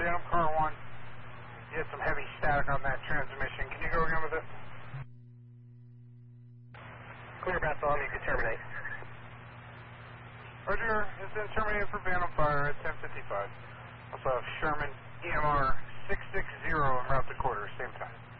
Phantom Car 1. You had some heavy static on that transmission. Can you go again with it? Clear Bethel, you can terminate. Roger, it's been terminated for Phantom Fire at 10:55. Also have Sherman EMR 660 en route to quarters, same time.